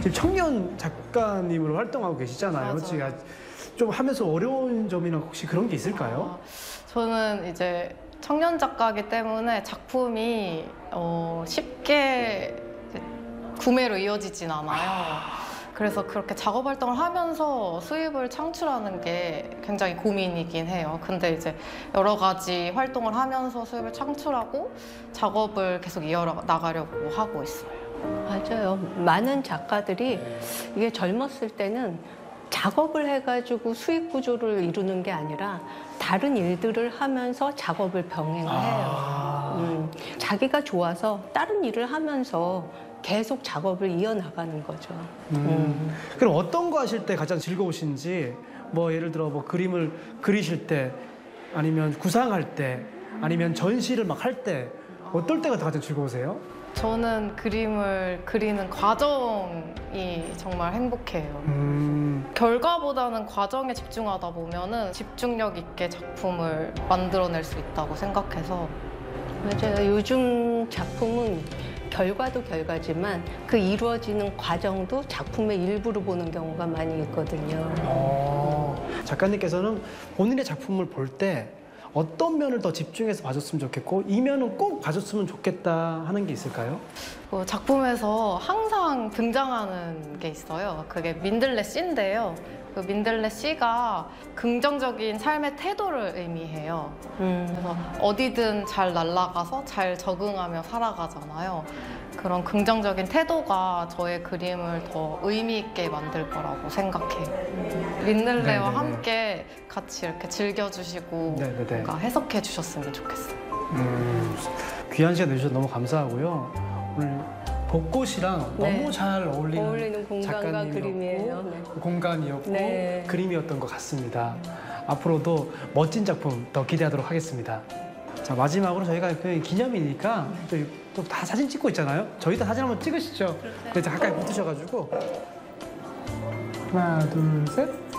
지금 청년 작가님으로 활동하고 계시잖아요. 맞아요. 지금 좀 하면서 어려운 점이나 혹시 그런 게 있을까요? 저는 이제 청년 작가이기 때문에 작품이 쉽게 이제 구매로 이어지진 않아요. 그래서 그렇게 작업 활동을 하면서 수입을 창출하는 게 굉장히 고민이긴 해요. 근데 이제 여러 가지 활동을 하면서 수입을 창출하고 작업을 계속 이어나가려고 하고 있어요. 맞아요. 많은 작가들이 이게 젊었을 때는 작업을 해가지고 수익 구조를 이루는 게 아니라 다른 일들을 하면서 작업을 병행을 해요. 자기가 좋아서 다른 일을 하면서 계속 작업을 이어나가는 거죠. 그럼 어떤 거 하실 때 가장 즐거우신지, 뭐 예를 들어 뭐 그림을 그리실 때, 아니면 구상할 때, 아니면 전시를 막 할 때, 어떨 때가 가장 즐거우세요? 저는 그림을 그리는 과정이 정말 행복해요. 결과보다는 과정에 집중하다 보면은 집중력 있게 작품을 만들어낼 수 있다고 생각해서. 맞아요. 요즘 작품은 결과도 결과지만 그 이루어지는 과정도 작품의 일부로 보는 경우가 많이 있거든요. 작가님께서는 본인의 작품을 볼 때 어떤 면을 더 집중해서 봐줬으면 좋겠고, 이 면은 꼭 봐줬으면 좋겠다 하는 게 있을까요? 작품에서 항상 등장하는 게 있어요. 그게 민들레 씨인데요. 그 민들레 씨가 긍정적인 삶의 태도를 의미해요. 그래서 어디든 잘 날아가서 잘 적응하며 살아가잖아요. 그런 긍정적인 태도가 저의 그림을 더 의미 있게 만들 거라고 생각해요. 민들레와 네네네. 함께 같이 이렇게 즐겨주시고 네네네. 뭔가 해석해 주셨으면 좋겠어요. 귀한 시간 내주셔서 너무 감사하고요. 오늘 벚꽃이랑 네. 너무 잘 어울리는 공간과 작가님이었고, 그림이에요. 네. 공간이었고 네. 그림이었던 것 같습니다. 앞으로도 멋진 작품 더 기대하도록 하겠습니다. 자, 마지막으로 저희가 그 기념이니까 또 다 사진 찍고 있잖아요. 저희도 사진 한번 찍으시죠. 네, 가까이 붙으셔가지고 하나, 둘, 셋.